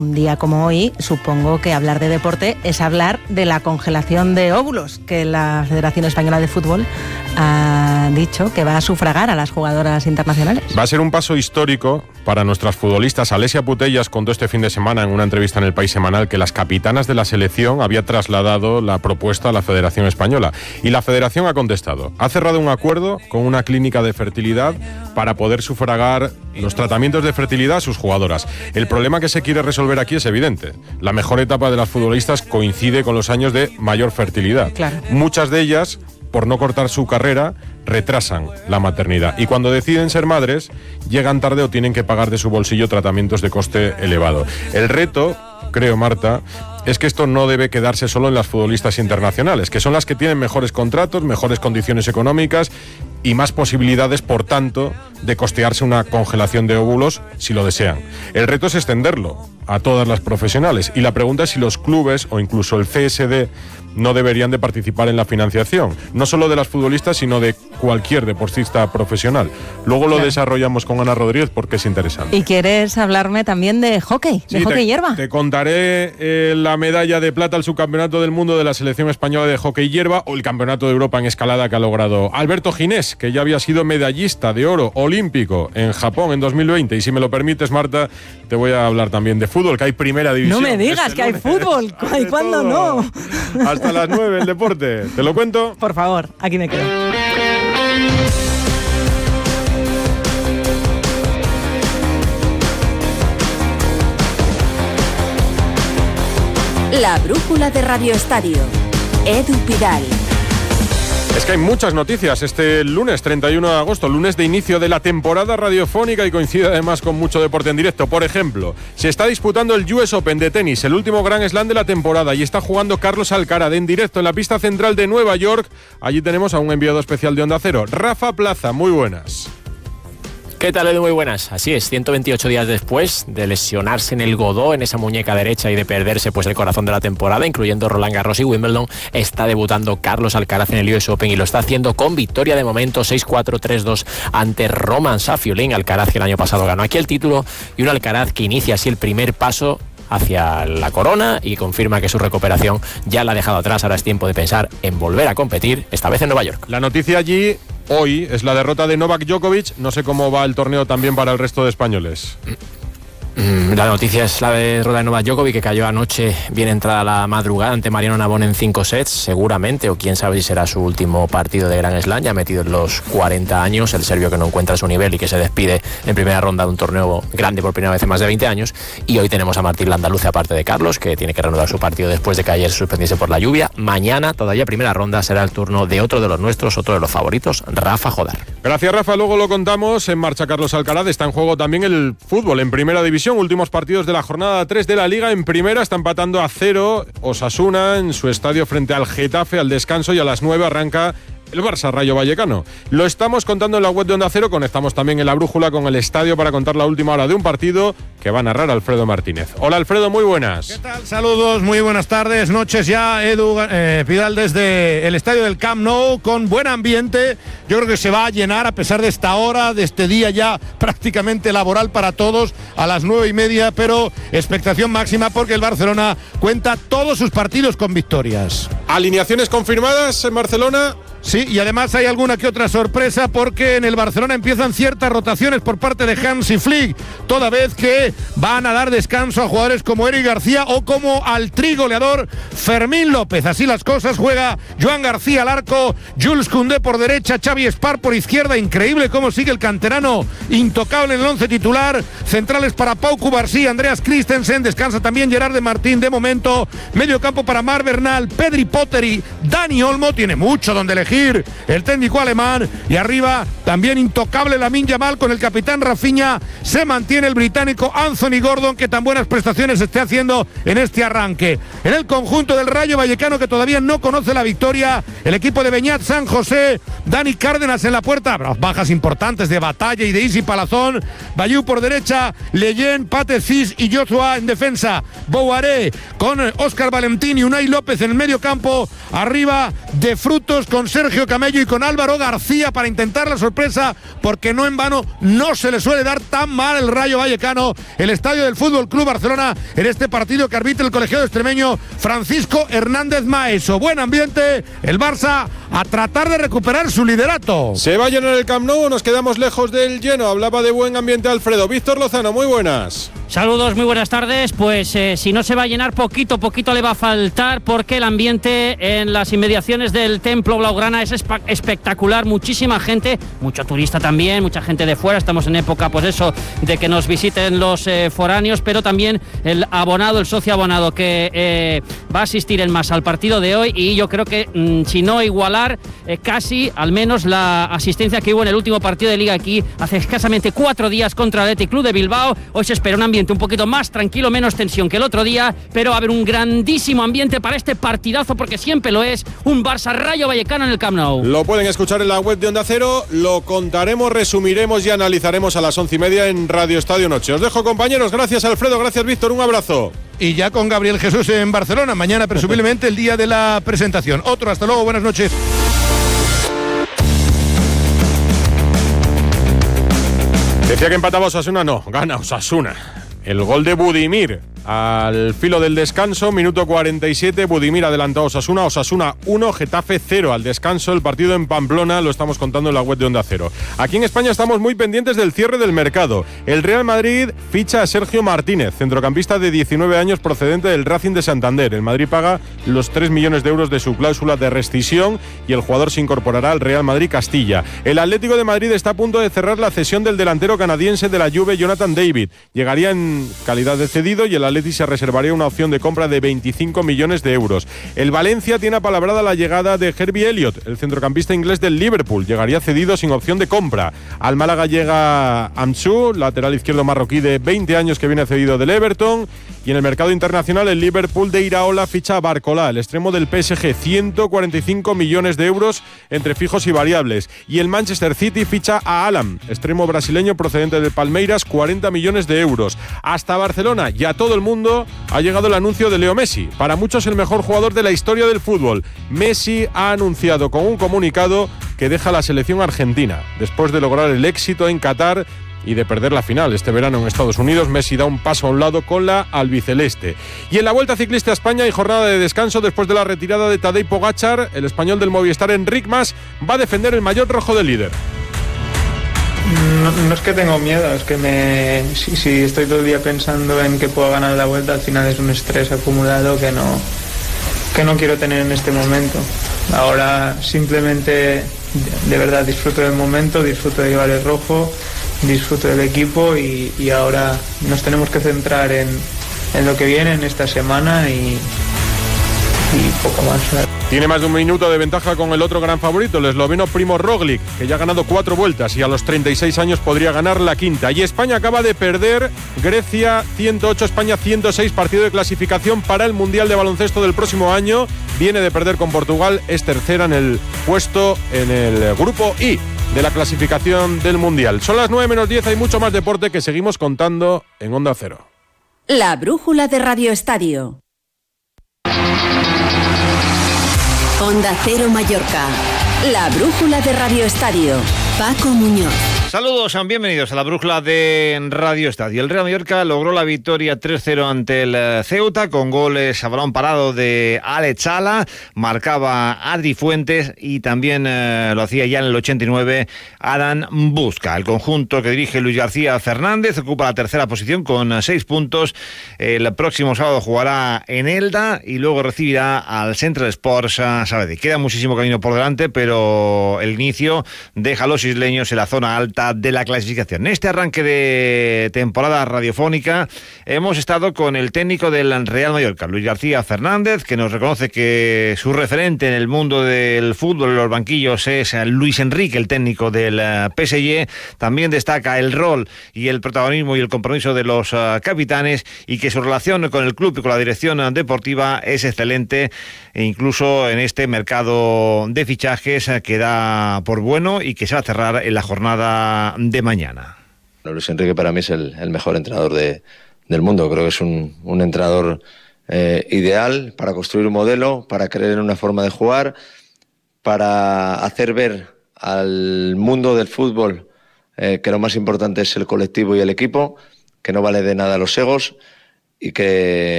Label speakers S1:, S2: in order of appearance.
S1: Un día como hoy, supongo que hablar de deporte es hablar de la congelación de óvulos, que la Federación Española de Fútbol ha dicho que va a sufragar a las jugadoras internacionales.
S2: Va a ser un paso histórico para nuestras futbolistas. Alessia Putellas contó este fin de semana en una entrevista en El País Semanal que las capitanas de la selección había trasladado la propuesta a la Federación Española. Y la Federación ha contestado. Ha cerrado un acuerdo con una clínica de fertilidad para poder sufragar los tratamientos de fertilidad a sus jugadoras. El problema que se quiere resolver aquí es evidente. La mejor etapa de las futbolistas coincide con los años de mayor fertilidad.
S1: Claro.
S2: Muchas de ellas, por no cortar su carrera, retrasan la maternidad. Y cuando deciden ser madres, llegan tarde o tienen que pagar de su bolsillo tratamientos de coste elevado. El reto, creo, Marta, es que esto no debe quedarse solo en las futbolistas internacionales, que son las que tienen mejores contratos, mejores condiciones económicas y más posibilidades, por tanto, de costearse una congelación de óvulos si lo desean. El reto es extenderlo a todas las profesionales y la pregunta es si los clubes o incluso el CSD no deberían de participar en la financiación, no solo de las futbolistas, sino de cualquier deportista profesional. Luego lo desarrollamos con Ana Rodríguez porque es interesante.
S1: ¿Y quieres hablarme también de hockey, de hockey hierba?
S2: Te contaré la medalla de plata al subcampeonato del mundo de la selección española de hockey hierba o el campeonato de Europa en escalada que ha logrado Alberto Ginés, que ya había sido medallista de oro olímpico en Japón en 2020. Y si me lo permites, Marta, te voy a hablar también de fútbol, que hay primera división.
S1: No me digas que hay fútbol. ¿Y cuándo no?
S2: Hasta las 9 el deporte. ¿Te lo cuento?
S1: Por favor, aquí me quedo.
S3: La brújula de Radio Estadio. Edu Pidal.
S2: Es que hay muchas noticias este lunes 31 de agosto, lunes de inicio de la temporada radiofónica y coincide además con mucho deporte en directo. Por ejemplo, se está disputando el US Open de tenis, el último Grand Slam de la temporada, y está jugando Carlos Alcaraz en directo en la pista central de Nueva York. Allí tenemos a un enviado especial de Onda Cero, Rafa Plaza. Muy buenas.
S4: ¿Qué tal, Edu? Muy buenas. Así es, 128 días después de lesionarse en el godó, en esa muñeca derecha, y de perderse pues el corazón de la temporada, incluyendo Roland Garros y Wimbledon, está debutando Carlos Alcaraz en el US Open y lo está haciendo con victoria de momento 6-4, 3-2 ante Roman Safiullin. Alcaraz, que el año pasado ganó aquí el título, y un Alcaraz que inicia así el primer paso hacia la corona y confirma que su recuperación ya la ha dejado atrás. Ahora es tiempo de pensar en volver a competir, esta vez en Nueva York.
S2: La noticia allí hoy es la derrota de Novak Djokovic. No sé cómo va el torneo también para el resto de españoles.
S4: La noticia es la derrota de Novak Djokovic, que cayó anoche bien entrada la madrugada ante Mariano Navón en 5 sets, seguramente, o quién sabe si será su último partido de Grand Slam, ya metido en los 40 años, el serbio que no encuentra su nivel y que se despide en primera ronda de un torneo grande por primera vez en más de 20 años. Y hoy tenemos a Martín Landaluce, aparte de Carlos, que tiene que reanudar su partido después de que ayer se suspendiese por la lluvia. Mañana, todavía primera ronda, será el turno de otro de los nuestros, otro de los favoritos, Rafa Jodar.
S2: Gracias, Rafa, luego lo contamos. En marcha Carlos Alcaraz, está en juego también el fútbol en primera división, últimos partidos de la jornada 3 de la Liga. En primera está empatando a 0 Osasuna en su estadio frente al Getafe al descanso, y a las 9 arranca el Barça Rayo Vallecano. Lo estamos contando en la web de Onda Cero. Conectamos también en la brújula con el estadio para contar la última hora de un partido que va a narrar Alfredo Martínez. Hola, Alfredo, muy buenas.
S5: ¿Qué tal? Saludos, muy buenas tardes, noches ya, Edu Pidal, desde el estadio del Camp Nou, con buen ambiente. Yo creo que se va a llenar a pesar de esta hora, de este día ya prácticamente laboral para todos, a las 9:30, pero expectación máxima porque el Barcelona cuenta todos sus partidos con victorias.
S2: ¿Alineaciones confirmadas en Barcelona?
S5: Sí, y además hay alguna que otra sorpresa, porque en el Barcelona empiezan ciertas rotaciones por parte de Hansi Flick, toda vez que van a dar descanso a jugadores como Eric García o como al trigoleador Fermín López. Así las cosas, juega Joan García al arco, Jules Koundé por derecha, Xavi Espar por izquierda. Increíble cómo sigue el canterano intocable en el 11 titular. Centrales para Pau Cubarsí, Andreas Christensen, descansa también Gerard de Martín de momento. Medio campo para Marc Bernal, Pedri Potter y Dani Olmo. Tiene mucho donde elegir el técnico alemán, y arriba también intocable Lamine Yamal con el capitán Rafinha. Se mantiene el británico Anthony Gordon, que tan buenas prestaciones esté haciendo en este arranque. En el conjunto del Rayo Vallecano, que todavía no conoce la victoria, el equipo de Beñat San José, Dani Cárdenas en la puerta, bajas importantes de Batalla y de Isi Palazón, Bayou por derecha, Leyen, Pate Cis y Joshua en defensa, Bouaré con Óscar Valentín y Unai López en el medio campo, arriba De Frutos con Sergio Camello y con Álvaro García para intentar la sorpresa, porque no en vano no se le suele dar tan mal el Rayo Vallecano, el estadio del Fútbol Club Barcelona, en este partido que arbitra el colegiado extremeño Francisco Hernández Maeso. Buen ambiente, el Barça a tratar de recuperar su liderato.
S2: ¿Se va a llenar el Camp Nou o nos quedamos lejos del lleno? Hablaba de buen ambiente Alfredo. Víctor Lozano, muy buenas.
S6: Saludos, muy buenas tardes. Pues si no se va a llenar, poquito le va a faltar, porque el ambiente en las inmediaciones del Templo Blaugrana es espectacular. Muchísima gente, mucho turista también, mucha gente de fuera. Estamos en época, pues eso, de que nos visiten los foráneos, pero también el abonado, el socio abonado que va a asistir en masa al partido de hoy, y yo creo que si no igualar casi, al menos la asistencia que hubo en el último partido de Liga aquí hace escasamente 4 días contra el Athletic Club de Bilbao. Hoy se espera un ambiente un poquito más tranquilo, menos tensión que el otro día, pero va a haber un grandísimo ambiente para este partidazo, porque siempre lo es, un Barça Rayo Vallecano en el Camp Nou.
S2: Lo pueden escuchar en la web de Onda Cero, lo contaremos, resumiremos y analizaremos a las 11:30 en Radio Estadio Noche. Os dejo, compañeros. Gracias, Alfredo, gracias, Víctor, un abrazo.
S5: Y ya con Gabriel Jesús en Barcelona, mañana presumiblemente el día de la presentación. Otro, hasta luego, buenas noches.
S2: Decía que empataba Osasuna, no, gana Osasuna. El gol de Budimir al filo del descanso, minuto 47, Budimir adelantó a Osasuna, Osasuna 1, Getafe 0 al descanso, el partido en Pamplona, lo estamos contando en la web de Onda Cero. Aquí en España estamos muy pendientes del cierre del mercado. El Real Madrid ficha a Sergio Martínez, centrocampista de 19 años procedente del Racing de Santander. El Madrid paga los 3 millones de euros de su cláusula de rescisión y el jugador se incorporará al Real Madrid Castilla. El Atlético de Madrid está a punto de cerrar la cesión del delantero canadiense de la Juve, Jonathan David. Llegaría en calidad de cedido y el Atleti se reservaría una opción de compra de 25 millones de euros. El Valencia tiene apalabrada la llegada de Harvey Elliott, el centrocampista inglés del Liverpool. Llegaría cedido sin opción de compra. Al Málaga llega Amsu, lateral izquierdo marroquí de 20 años que viene cedido del Everton. Y en el mercado internacional, el Liverpool de Iraola ficha a Barcola, el extremo del PSG, 145 millones de euros entre fijos y variables. Y el Manchester City ficha a Alam, extremo brasileño procedente del Palmeiras, 40 millones de euros. Hasta Barcelona y a todo el mundo ha llegado el anuncio de Leo Messi, para muchos el mejor jugador de la historia del fútbol. Messi ha anunciado con un comunicado que deja la selección argentina. Después de lograr el éxito en Qatar y de perder la final este verano en Estados Unidos, Messi da un paso a un lado con la albiceleste. Y en la Vuelta Ciclista a España hay jornada de descanso después de la retirada de Tadej Pogačar. El español del Movistar, Enric Mas, va a defender el maillot rojo del líder.
S7: No es que tengo miedo, es que si estoy todo el día pensando en que puedo ganar la Vuelta, al final es un estrés acumulado que no quiero tener en este momento. Ahora simplemente de verdad disfruto del momento, disfruto de llevar el rojo, disfruto del equipo y ahora nos tenemos que centrar en lo que viene en esta semana y poco más.
S2: Tiene más de un minuto de ventaja con el otro gran favorito, el esloveno Primo Roglic, que ya ha ganado 4 vueltas y a los 36 años podría ganar la quinta. Y España acaba de perder, Grecia 108, España 106, partido de clasificación para el Mundial de Baloncesto del próximo año. Viene de perder con Portugal, es tercera en el puesto en el grupo I de la clasificación del Mundial. Son las 9:10, hay mucho más deporte que seguimos contando en Onda Cero.
S3: La brújula de Radio Estadio. Onda Cero Mallorca. La brújula de Radio Estadio. Paco Muñoz.
S8: Saludos, bienvenidos a la brújula de Radio Estadio. El Real Mallorca logró la victoria 3-0 ante el Ceuta con goles a balón parado de Alex Sala, marcaba Adri Fuentes y también lo hacía ya en el 89 Adán Busca. El conjunto que dirige Luis García Fernández ocupa la tercera posición con 6 puntos. El próximo sábado jugará en Elda y luego recibirá al Central Sports Sabadell. Queda muchísimo camino por delante, pero el inicio deja a los isleños en la zona alta de la clasificación. En este arranque de temporada radiofónica hemos estado con el técnico del Real Mallorca, Luis García Fernández, que nos reconoce que su referente en el mundo del fútbol en los banquillos es Luis Enrique, el técnico del PSG. También destaca el rol y el protagonismo y el compromiso de los capitanes, y que su relación con el club y con la dirección deportiva es excelente, e incluso en este mercado de fichajes que da por bueno y que se va a cerrar en la jornada de mañana.
S9: Luis Enrique para mí es el mejor entrenador del mundo. Creo que es un entrenador ideal para construir un modelo, para creer en una forma de jugar, para hacer ver al mundo del fútbol que lo más importante es el colectivo y el equipo, que no vale de nada los egos y que